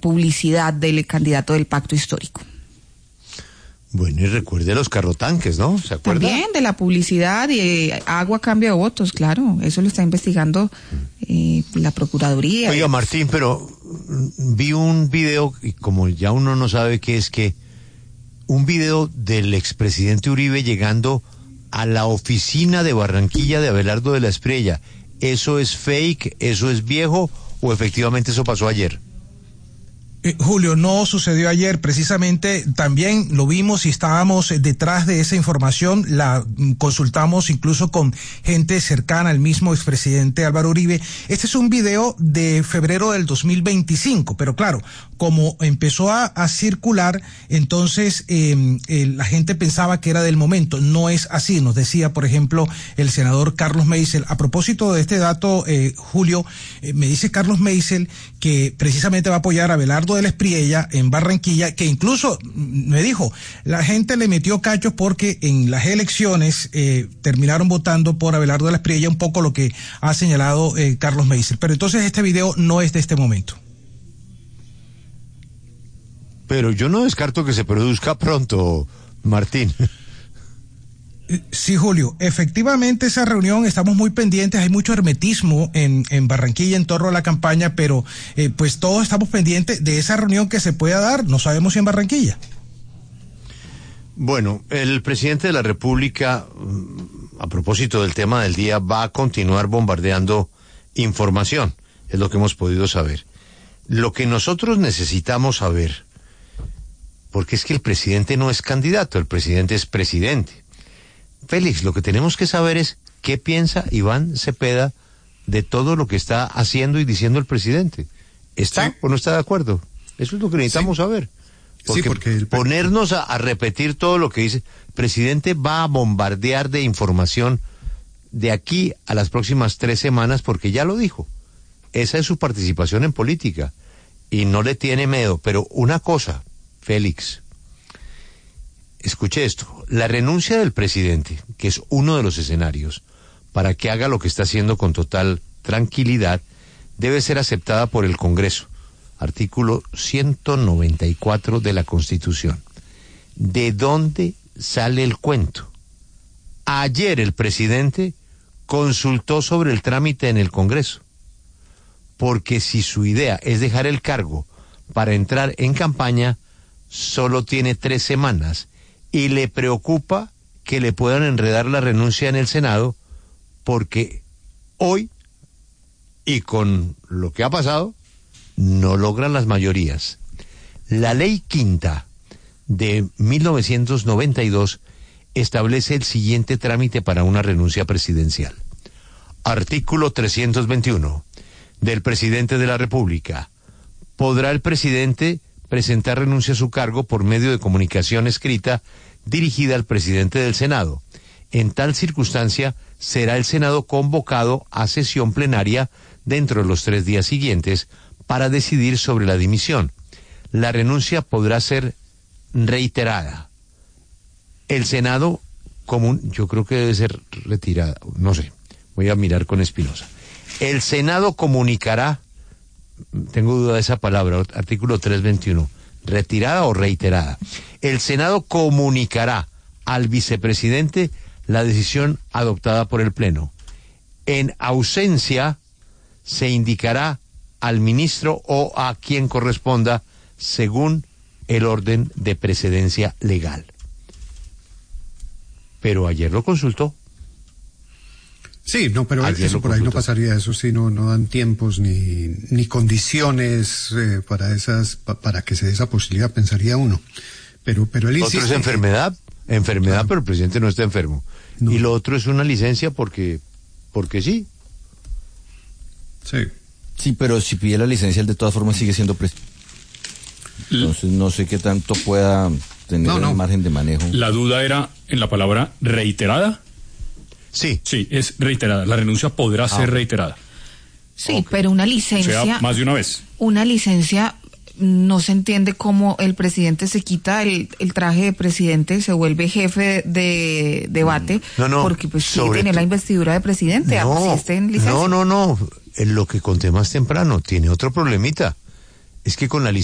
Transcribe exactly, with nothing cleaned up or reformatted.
publicidad del candidato del Pacto Histórico. Bueno, y recuerde los carrotanques, ¿no? ¿Se acuerda? También de la publicidad y eh, agua a cambio de votos, claro. Eso lo está investigando eh, la Procuraduría. Oiga, Martín, pero vi un video, y como ya uno no sabe qué es qué, un video del expresidente Uribe llegando a la oficina de Barranquilla de Abelardo de la Espriella. ¿Eso es fake? ¿Eso es viejo? ¿O efectivamente eso pasó ayer? Eh, Julio, no sucedió ayer, precisamente también lo vimos y estábamos detrás de esa información, la consultamos incluso con gente cercana al mismo expresidente Álvaro Uribe. Este es un video de febrero del dos mil veinticinco, pero claro, como empezó a, a circular, entonces eh, eh, la gente pensaba que era del momento. No es así, nos decía, por ejemplo, el senador Carlos Meisel. A propósito de este dato, eh, Julio, eh, me dice Carlos Meisel que precisamente va a apoyar a Abelardo de la Espriella en Barranquilla, que incluso me dijo, la gente le metió cachos porque en las elecciones eh, terminaron votando por Abelardo de la Espriella, un poco lo que ha señalado eh, Carlos Meisel. Pero entonces este video no es de este momento. Pero yo no descarto que se produzca pronto, Martín. Sí, Julio, efectivamente esa reunión estamos muy pendientes, hay mucho hermetismo en, en Barranquilla en torno a la campaña, pero eh, pues todos estamos pendientes de esa reunión que se pueda dar, no sabemos si en Barranquilla. Bueno, el presidente de la República, a propósito del tema del día, va a continuar bombardeando información, es lo que hemos podido saber. Lo que nosotros necesitamos saber, porque es que el presidente no es candidato, el presidente es presidente. Félix, lo que tenemos que saber es qué piensa Iván Cepeda de todo lo que está haciendo y diciendo el presidente. ¿Está sí. o no está de acuerdo? Eso es lo que necesitamos sí. saber. Porque, sí, porque el... ponernos a, a repetir todo lo que dice el presidente va a bombardear de información de aquí a las próximas tres semanas, porque ya lo dijo. Esa es su participación en política y no le tiene miedo. Pero una cosa, Félix, escuche esto, la renuncia del presidente, que es uno de los escenarios para que haga lo que está haciendo con total tranquilidad, debe ser aceptada por el Congreso. Artículo ciento noventa y cuatro de la Constitución. ¿De dónde sale el cuento? Ayer el presidente consultó sobre el trámite en el Congreso, porque si su idea es dejar el cargo para entrar en campaña, solo tiene tres semanas, y le preocupa que le puedan enredar la renuncia en el Senado, porque hoy, y con lo que ha pasado, no logran las mayorías. La ley quinta de mil novecientos noventa y dos establece el siguiente trámite para una renuncia presidencial. Artículo trescientos veintiuno. Del presidente de la República. Podrá el presidente presentar renuncia a su cargo por medio de comunicación escrita dirigida al presidente del Senado. En tal circunstancia, será el Senado convocado a sesión plenaria dentro de los tres días siguientes para decidir sobre la dimisión. La renuncia podrá ser reiterada. El Senado común, yo creo que debe ser retirada, no sé, voy a mirar con Espinosa. El Senado comunicará, tengo duda de esa palabra, artículo trescientos veintiuno, retirada o reiterada. El Senado comunicará al vicepresidente la decisión adoptada por el Pleno. En ausencia, se indicará al ministro o a quien corresponda según el orden de precedencia legal. Pero ayer lo consultó. Sí, no, pero ayer eso por ahí no pasaría, eso sí, no, no dan tiempos ni, ni condiciones eh, para esas, pa, para que se dé esa posibilidad, pensaría uno. Pero, pero él insiste. Otro es enfermedad, enfermedad, claro. Pero el presidente no está enfermo. No. Y lo otro es una licencia porque, porque sí. Sí. Sí, pero si pide la licencia, él de todas formas sigue siendo presidente. Entonces no sé qué tanto pueda tener no, no. el margen de manejo. La duda era en la palabra reiterada. Sí. Sí, es reiterada. La renuncia podrá ah, ser reiterada. Sí, okay. Pero una licencia... O sea, más de una vez. Una licencia, no se entiende cómo el presidente se quita el, el traje de presidente, se vuelve jefe de debate, no, no, porque pues sí tiene la investidura de presidente, no, si esté en licencia. No, no, no, en lo que conté más temprano, tiene otro problemita. Es que con la licencia